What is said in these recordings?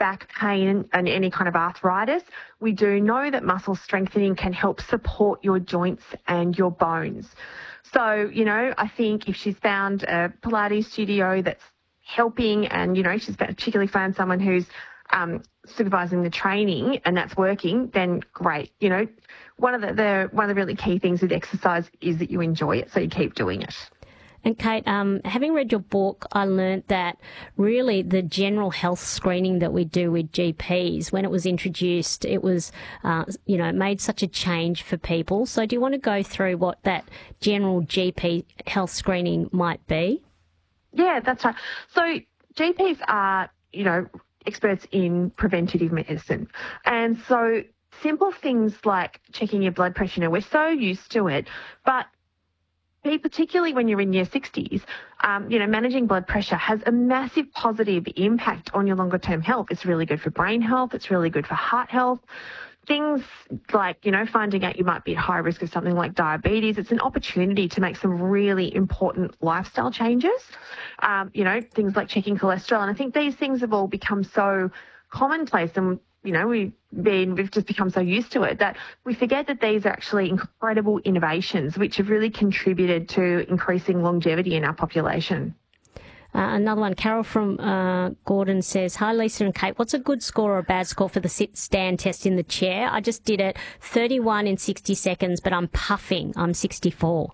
back pain and any kind of arthritis, we do know that muscle strengthening can help support your joints and your bones. So, I think if she's found a Pilates studio that's helping and, she's particularly found someone who's supervising the training and that's working, then great. One of the really key things with exercise is that you enjoy it, so you keep doing it. And Kate, having read your book, I learnt that really the general health screening that we do with GPs, when it was introduced, it was, it made such a change for people. So do you want to go through what that general GP health screening might be? Yeah, that's right. So GPs are, experts in preventative medicine. And so simple things like checking your blood pressure, we're so used to it, but particularly when you're in your 60s, managing blood pressure has a massive positive impact on your longer term health. It's really good for brain health. It's really good for heart health. Things like, finding out you might be at high risk of something like diabetes. It's an opportunity to make some really important lifestyle changes. Things like checking cholesterol. And I think these things have all become so commonplace and we've just become so used to it that we forget that these are actually incredible innovations which have really contributed to increasing longevity in our population. Another one, Carol from Gordon says, hi, Lisa and Kate, what's a good score or a bad score for the sit-stand test in the chair? I just did it 31 in 60 seconds, but I'm puffing. I'm 64.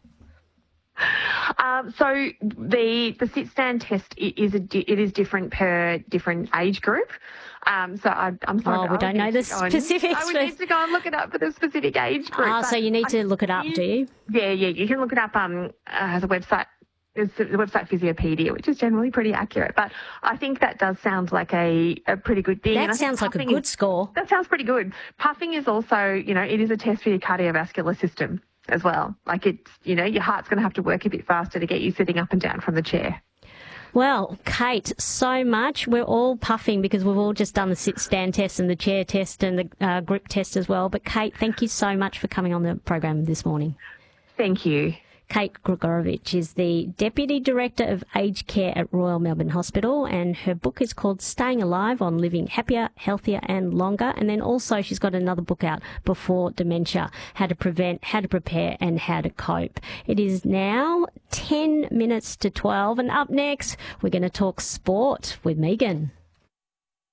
So the sit-stand test it is different per different age group. I'm sorry. Oh, we don't know the specifics. I would need to go and look it up for the specific age group. So you need to look it up, do you? Yeah, you can look it up. The website. It's the website Physiopedia, which is generally pretty accurate. But I think that does sound like a pretty good thing. That sounds like a good score. That sounds pretty good. Puffing is also, it is a test for your cardiovascular system as well. Like it's, your heart's going to have to work a bit faster to get you sitting up and down from the chair. Well, Kate, so much. We're all puffing because we've all just done the sit-stand test and the chair test and the grip test as well. But Kate, thank you so much for coming on the program this morning. Thank you. Kate Gregorovich is the Deputy Director of Aged Care at Royal Melbourne Hospital, and her book is called Staying Alive on Living Happier, Healthier and Longer. And then also she's got another book out, Before Dementia, How to Prevent, How to Prepare and How to Cope. It is now 10 minutes to 12, and up next we're going to talk sport with Megan.